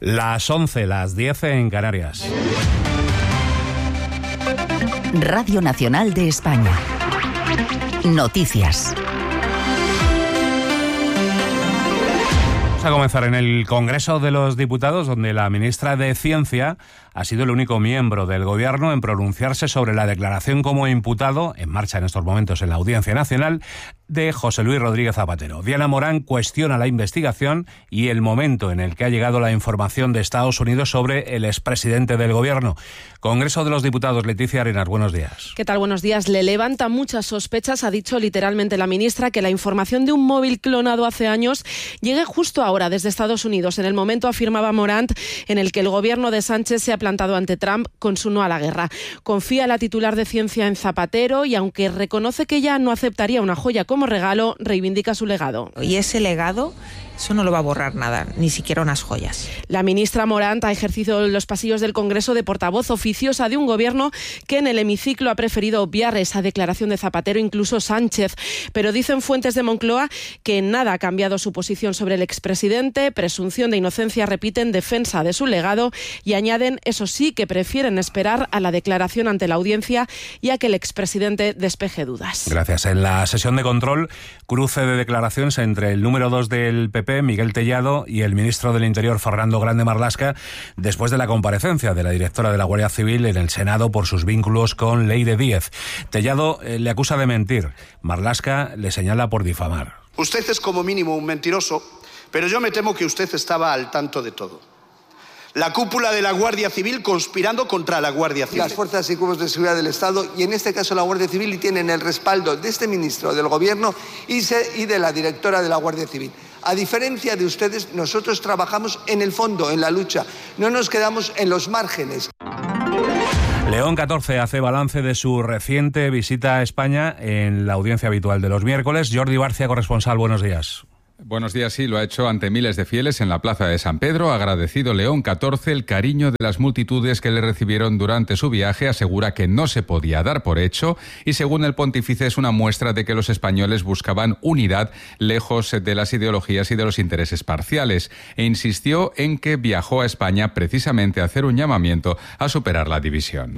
Las 11, las 10 en Canarias. Radio Nacional de España. Noticias. Vamos a comenzar en el Congreso de los Diputados, donde la ministra de Ciencia ha sido el único miembro del Gobierno en pronunciarse sobre la declaración como imputado, en marcha en estos momentos en la Audiencia Nacional, de José Luis Rodríguez Zapatero. Diana Morán cuestiona la investigación y el momento en el que ha llegado la información de Estados Unidos sobre el expresidente del Gobierno. Congreso de los Diputados, Leticia Arenas, buenos días. ¿Qué tal? Buenos días. Le levanta muchas sospechas, ha dicho literalmente la ministra, que la información de un móvil clonado hace años llegue justo ahora desde Estados Unidos, en el momento, afirmaba Morán, en el que el Gobierno de Sánchez se ha plantado ante Trump con su no a la guerra. Confía la titular de Ciencia en Zapatero y, aunque reconoce que ella no aceptaría una joya como regalo, reivindica su legado. Y ese legado, eso no lo va a borrar nada, ni siquiera unas joyas. La ministra Morán ha ejercido en los pasillos del Congreso de portavoz oficiosa de un Gobierno que en el hemiciclo ha preferido obviar esa declaración de Zapatero, incluso Sánchez. Pero dicen fuentes de Moncloa que en nada ha cambiado su posición sobre el expresidente, presunción de inocencia, repiten, defensa de su legado, y añaden, eso sí, que prefieren esperar a la declaración ante la audiencia y a que el expresidente despeje dudas. Gracias. En la sesión de control, cruce de declaraciones entre el número 2 del PP, Miguel Tellado, y el ministro del Interior, Fernando Grande Marlaska, después de la comparecencia de la directora de la Guardia Civil en el Senado por sus vínculos con Leire Díez. Tellado le acusa de mentir. Marlaska le señala por difamar. Usted es como mínimo un mentiroso, pero yo me temo que usted estaba al tanto de todo. La cúpula de la Guardia Civil conspirando contra la Guardia Civil. Las fuerzas y cuerpos de seguridad del Estado, y en este caso la Guardia Civil, y tienen el respaldo de este ministro del Gobierno y de la directora de la Guardia Civil. A diferencia de ustedes, nosotros trabajamos en el fondo, en la lucha. No nos quedamos en los márgenes. León XIV hace balance de su reciente visita a España en la audiencia habitual de los miércoles. Jordi Barcia, corresponsal, buenos días. Buenos días, sí, lo ha hecho ante miles de fieles en la plaza de San Pedro. Ha agradecido León XIV el cariño de las multitudes que le recibieron durante su viaje. Asegura que no se podía dar por hecho y, según el pontífice, es una muestra de que los españoles buscaban unidad lejos de las ideologías y de los intereses parciales. E insistió en que viajó a España precisamente a hacer un llamamiento a superar la división.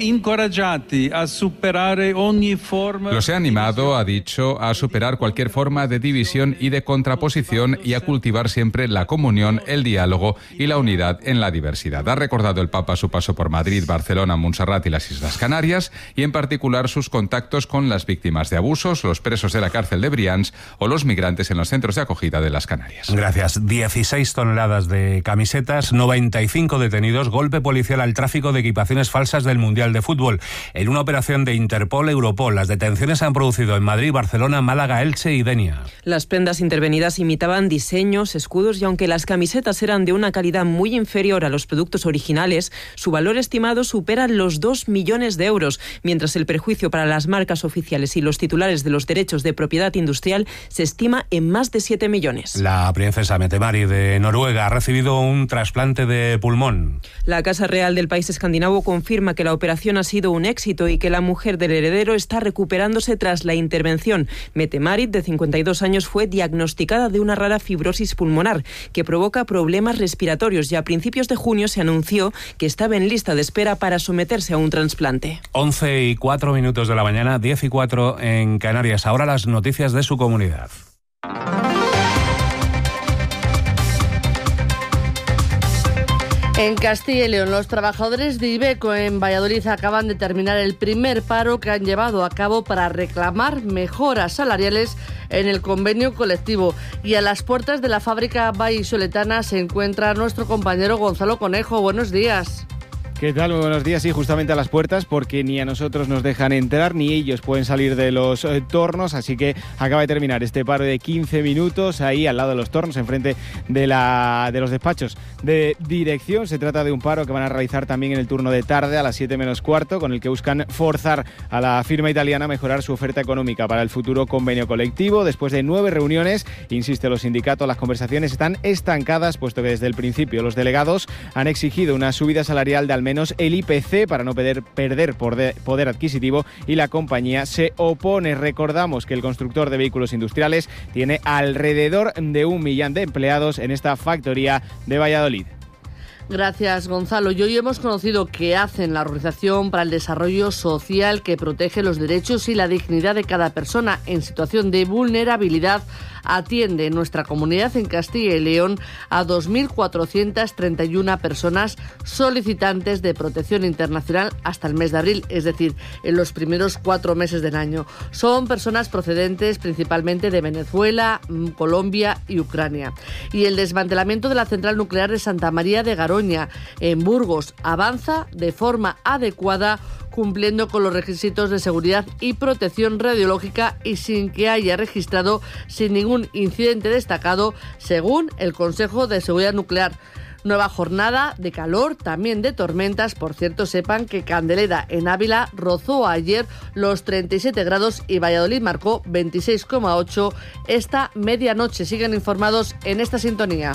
Los he animado, ha dicho, a superar cualquier forma de división y de contraposición y a cultivar siempre la comunión, el diálogo y la unidad en la diversidad. Ha recordado el Papa su paso por Madrid, Barcelona, Montserrat y las Islas Canarias, y en particular sus contactos con las víctimas de abusos, los presos de la cárcel de Brians o los migrantes en los centros de acogida de las Canarias. Gracias. 16 toneladas de camisetas, 95 detenidos, golpe policial al tráfico de equipaciones falsas del Mundial de Fútbol. En una operación de Interpol-Europol, las detenciones se han producido en Madrid, Barcelona, Málaga, Elche y Denia. Las prendas intervenidas imitaban diseños, escudos, y aunque las camisetas eran de una calidad muy inferior a los productos originales, su valor estimado supera los 2 millones de euros, mientras el perjuicio para las marcas oficiales y los titulares de los derechos de propiedad industrial se estima en más de 7 millones. La princesa Mette-Marit de Noruega ha recibido un trasplante de pulmón. La Casa Real del país escandinavo confirma que la operación ha sido un éxito y que la mujer del heredero está recuperándose tras la intervención. Mette-Marit, de 52 años, fue diagnosticada de una rara fibrosis pulmonar que provoca problemas respiratorios, y a principios de junio se anunció que estaba en lista de espera para someterse a un trasplante. 11:04 de la mañana, 10:04 en Canarias. Ahora las noticias de su comunidad. En Castilla y León, los trabajadores de Iveco en Valladolid acaban de terminar el primer paro que han llevado a cabo para reclamar mejoras salariales en el convenio colectivo. Y a las puertas de la fábrica vallisoletana se encuentra nuestro compañero Gonzalo Conejo. Buenos días. ¿Qué tal? Muy buenos días. Sí, justamente a las puertas, porque ni a nosotros nos dejan entrar, ni ellos pueden salir de los tornos, así que acaba de terminar este paro de 15 minutos ahí al lado de los tornos, enfrente de los despachos de dirección. Se trata de un paro que van a realizar también en el turno de tarde a las 7 menos cuarto, con el que buscan forzar a la firma italiana a mejorar su oferta económica para el futuro convenio colectivo. Después de 9 reuniones, insiste los sindicatos, las conversaciones están estancadas, puesto que desde el principio los delegados han exigido una subida salarial de al menos el IPC para no perder poder adquisitivo, y la compañía se opone. Recordamos que el constructor de vehículos industriales tiene alrededor de 1 millón de empleados en esta factoría de Valladolid. Gracias, Gonzalo. Y hoy hemos conocido qué hacen la Organización para el Desarrollo Social, que protege los derechos y la dignidad de cada persona en situación de vulnerabilidad. Atiende en nuestra comunidad en Castilla y León a 2.431 personas solicitantes de protección internacional hasta el mes de abril, es decir, en los primeros 4 meses del año. Son personas procedentes principalmente de Venezuela, Colombia y Ucrania. Y el desmantelamiento de la central nuclear de Santa María de Garoña, en Burgos, avanza de forma adecuada, cumpliendo con los requisitos de seguridad y protección radiológica y sin que haya registrado sin ningún incidente destacado, según el Consejo de Seguridad Nuclear. Nueva jornada de calor, también de tormentas. Por cierto, sepan que Candelera en Ávila rozó ayer los 37 grados y Valladolid marcó 26,8 esta medianoche. Sigan informados en esta sintonía.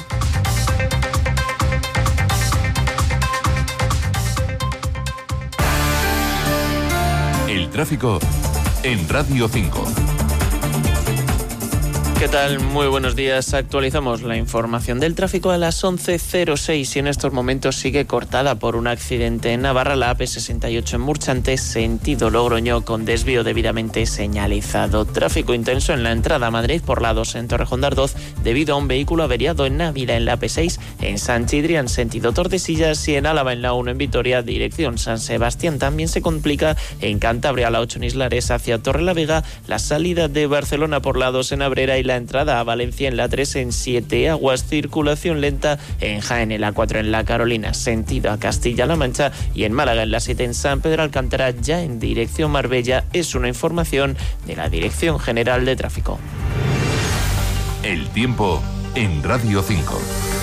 El tráfico en Radio 5. ¿Qué tal? Muy buenos días. Actualizamos la información del tráfico a las 11:06 y en estos momentos sigue cortada por un accidente en Navarra, la AP68 en Murchante, sentido Logroño, con desvío debidamente señalizado. Tráfico intenso en la entrada a Madrid por la 2 en Torrejón de Ardoz debido a un vehículo averiado en Ávila, en la AP6 en San Chidrián, sentido Tordesillas, y en Álava en la 1 en Vitoria, dirección San Sebastián. También se complica en Cantabria, la 8 en Islares hacia Torrelavega, la salida de Barcelona por la 2 en Abrera y la entrada a Valencia en la 3 en 7 Aguas, circulación lenta en Jaén en la 4 en La Carolina, sentido a Castilla-La Mancha, y en Málaga en la 7 en San Pedro Alcántara, ya en dirección Marbella. Es una información de la Dirección General de Tráfico. El tiempo en Radio 5.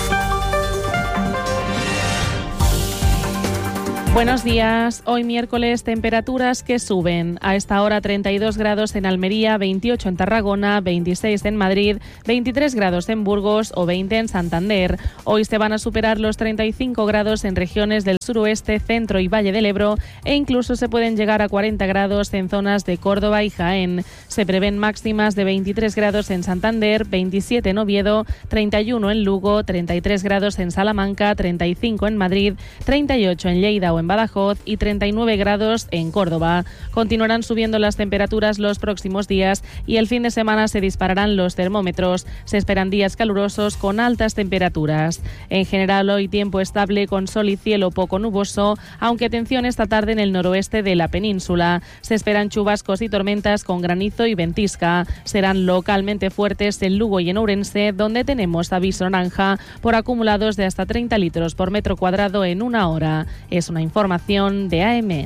Buenos días. Hoy miércoles, temperaturas que suben. A esta hora 32 grados en Almería, 28 en Tarragona, 26 en Madrid, 23 grados en Burgos o 20 en Santander. Hoy se van a superar los 35 grados en regiones del suroeste, centro y Valle del Ebro, e incluso se pueden llegar a 40 grados en zonas de Córdoba y Jaén. Se prevén máximas de 23 grados en Santander, 27 en Oviedo, 31 en Lugo, 33 grados en Salamanca, 35 en Madrid, 38 en Lleida o en Badajoz y 39 grados en Córdoba. Continuarán subiendo las temperaturas los próximos días y el fin de semana se dispararán los termómetros. Se esperan días calurosos con altas temperaturas. En general, hoy tiempo estable con sol y cielo poco nuboso, aunque atención esta tarde en el noroeste de la península. Se esperan chubascos y tormentas con granizo y ventisca. Serán localmente fuertes en Lugo y en Ourense, donde tenemos aviso naranja por acumulados de hasta 30 litros por metro cuadrado en una hora. Es una información de AM.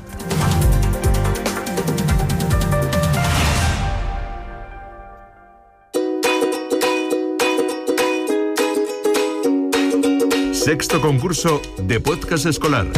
Sexto concurso de podcast escolar.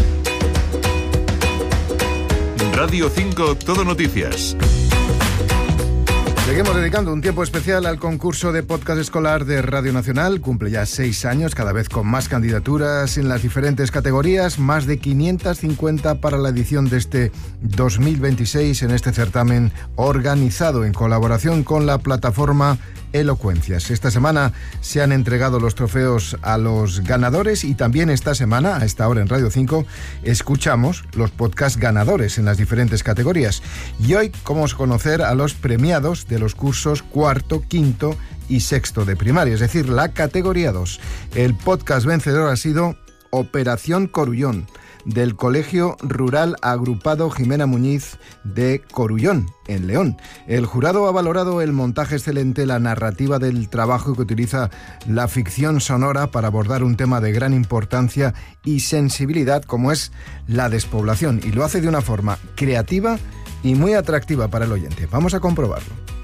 Radio 5 Todo Noticias. Seguimos dedicando un tiempo especial al concurso de podcast escolar de Radio Nacional. Cumple ya 6 años, cada vez con más candidaturas en las diferentes categorías, más de 550 para la edición de este 2026 en este certamen organizado en colaboración con la plataforma Elocuencias. Esta semana se han entregado los trofeos a los ganadores y también esta semana, a esta hora en Radio 5, escuchamos los podcasts ganadores en las diferentes categorías. Y hoy vamos a conocer a los premiados de los cursos cuarto, quinto y sexto de primaria, es decir, la categoría 2. El podcast vencedor ha sido Operación Corullón, del Colegio Rural Agrupado Jimena Muñiz de Corullón, en León. El jurado ha valorado el montaje excelente, la narrativa del trabajo que utiliza la ficción sonora para abordar un tema de gran importancia y sensibilidad como es la despoblación, y lo hace de una forma creativa y muy atractiva para el oyente. Vamos a comprobarlo.